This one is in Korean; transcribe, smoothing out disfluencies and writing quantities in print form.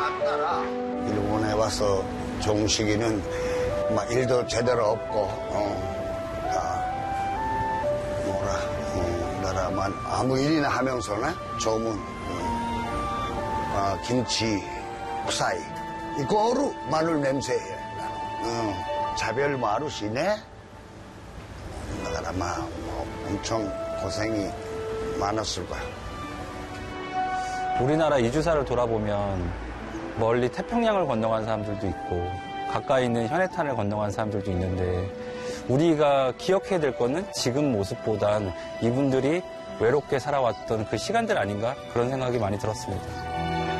낫더라. 일본에 와서 종식이는 막 일도 제대로 없고, 다 나라만 아무 일이나 하면서는 조문, 김치, 국사이, 이거로 마늘 냄새해. 자별 마루시네. 나가라 막 엄청 고생이 많았을 거야. 우리나라 이주사를 돌아보면 멀리 태평양을 건너간 사람들도 있고 가까이 있는 현해탄을 건너간 사람들도 있는데 우리가 기억해야 될 거는 지금 모습보단 이분들이 외롭게 살아왔던 그 시간들 아닌가 그런 생각이 많이 들었습니다.